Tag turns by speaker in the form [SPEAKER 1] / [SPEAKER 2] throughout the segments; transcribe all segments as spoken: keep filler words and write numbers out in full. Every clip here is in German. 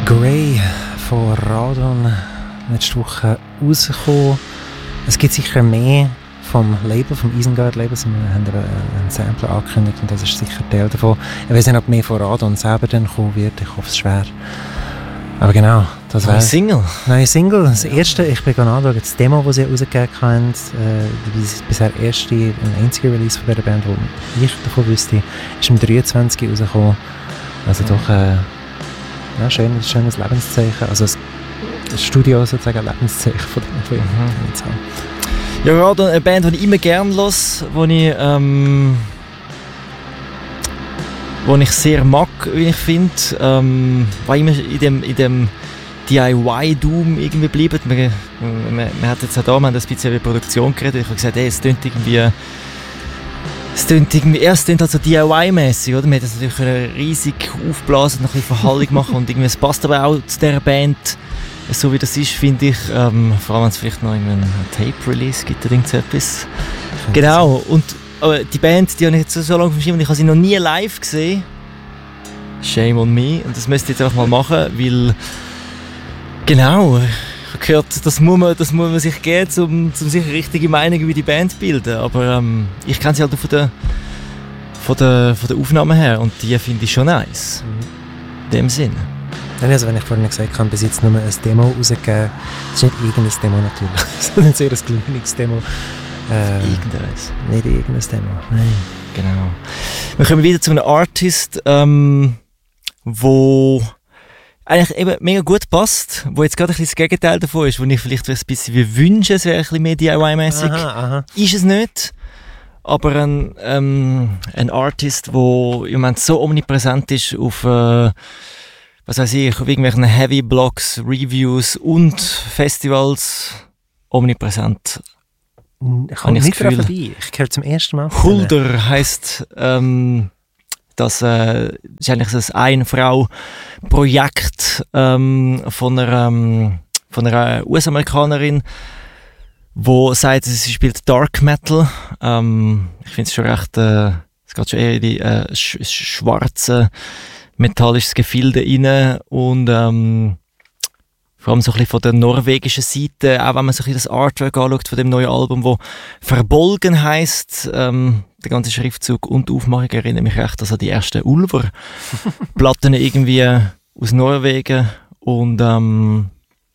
[SPEAKER 1] Grey von Radon letzte Woche rausgekommen. Es gibt sicher mehr vom Label, vom Isengard-Label. Wir haben einen Sampler angekündigt und das ist sicher Teil davon. Ich weiß nicht, ob mehr von Radon selber dann kommen wird. Ich hoffe es schwer. Aber genau, das wäre...
[SPEAKER 2] Neue Single?
[SPEAKER 1] Neue Single. Das erste, ich bin gerade anschauen, das Demo, das sie rausgegeben haben, äh, die bisher erste und einzige Release von dieser Band, wo ich davon wüsste, ist im dreiundzwanzig rausgekommen. Also doch äh, ja, schön, schönes Lebenszeichen. Also das Studio sozusagen ein Lebenszeichen von dem Film.
[SPEAKER 2] Mhm. Ja, Radon, eine Band, die ich immer gerne höre, die ich, ähm, wo ich sehr mag, wie ich finde, ähm, war immer in dem, in dem D I Y-Doom irgendwie bleiben. Wir, wir, wir hatten jetzt auch da, wir haben ein bisschen über Produktion geredet. Ich habe gesagt, hey, es klingt irgendwie, es klingt irgendwie, ja, es klingt halt so D I Y-mäßig, oder? Wir hätten es natürlich riesig aufblasen, noch ein bisschen Verhallung machen und irgendwie, es passt aber auch zu dieser Band, so wie das ist, finde ich, ähm, vor allem wenn es vielleicht noch einen Tape-Release gibt oder irgendetwas. Genau, und aber die Band, die habe ich jetzt so lange verschrieben und ich habe sie noch nie live gesehen. Shame on me. Und das müsste ich jetzt einfach mal machen, weil genau, ich habe gehört, das muss man, das muss man sich geben, um, um sich eine richtige Meinung über die Band zu bilden. Aber ähm, ich kenne sie halt von der, von, der, von der Aufnahme her und die finde ich schon nice. Mhm. In dem Sinn.
[SPEAKER 1] Also wenn ich vorhin gesagt habe, bis jetzt nur ein Demo rausgegeben, das ist nicht irgendein Demo natürlich, sondern ein sehr gelungenes Demo. Äh,
[SPEAKER 2] Irgendeines.
[SPEAKER 1] Nicht irgendein Demo, nein.
[SPEAKER 2] Genau. Wir kommen wieder zu einem Artist, ähm, wo eigentlich eben mega gut passt, wo jetzt gerade ein bisschen das Gegenteil davon ist, wo ich vielleicht ein bisschen wie wünsche, es wäre ein bisschen mehr D I Y-mäßig.
[SPEAKER 1] Aha, aha.
[SPEAKER 2] Ist es nicht. Aber ein, ähm, ein Artist, der im Moment so omnipräsent ist auf, äh, was weiß ich, auf irgendwelchen Heavy-Blogs, Reviews und Festivals, omnipräsent.
[SPEAKER 1] Ich komme nicht daran vorbei. Ich höre zum ersten Mal.
[SPEAKER 2] Hulder heisst, ähm, das äh, ist eigentlich das Ein-Frau-Projekt ähm, von einer, ähm, von einer U S-Amerikanerin, die sagt, sie spielt Dark Metal. Ähm, ich finde es schon recht, äh, es geht schon eher in die äh, sch- schwarze, metallisches Gefilde rein und ähm, vor allem so ein bisschen von der norwegischen Seite, auch wenn man so ein bisschen das Artwork anschaut von dem neuen Album, wo «Verbolgen» heisst, ähm, der ganze Schriftzug und die Aufmachung erinnert mich recht also an die ersten Ulver-Platten irgendwie aus Norwegen und ähm,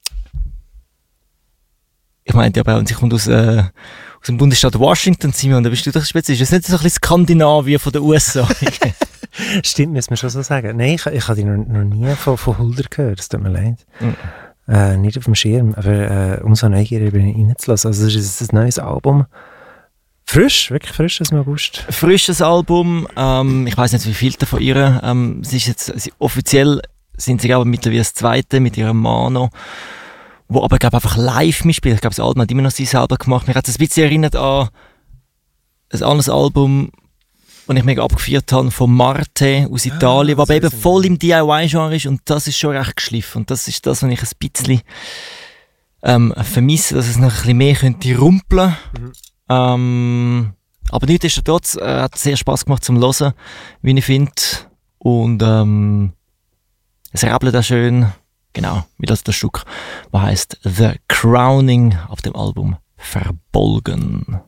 [SPEAKER 2] ich meinte aber auch, sie kommt aus, äh, aus dem Bundesstaat Washington, Simon, da bist du doch speziell. Das ist nicht so ein bisschen Skandinavien von den U S A.
[SPEAKER 1] Stimmt, müssen wir schon so sagen. Nein, ich, ich habe die noch, noch nie von, von Hulder gehört, es tut mir leid. Mhm. Äh, nicht auf dem Schirm, aber äh, umso neugieriger bin ich reinzulassen. Also es ist ein neues Album. Frisch, wirklich frisch aus dem August.
[SPEAKER 2] Frisches Album, ähm, ich weiss nicht wie viel von ihr. Ähm, sie ist jetzt, sie, offiziell sind sie aber mittlerweile das zweite mit ihrem Mano, wo aber glaub, einfach live mitspielt. Ich glaube, das Album hat immer noch sie selber gemacht. Mir hat es ein bisschen erinnert an ein anderes Album, das ich mega abgefeiert habe, von Marte aus Italien, ah, was aber eben voll im D I Y-Genre ist und das ist schon recht geschliffen. Und das ist das, was ich ein bisschen ähm, vermisse, dass es noch ein bisschen mehr könnte rumpeln. Mhm. Ähm, aber nichtsdestotrotz äh, hat es sehr Spass gemacht zum Hören, wie ich finde. Und ähm, es rappelt auch schön, genau, wie das das Stück, was heisst «The Crowning» auf dem Album «Verbolgen».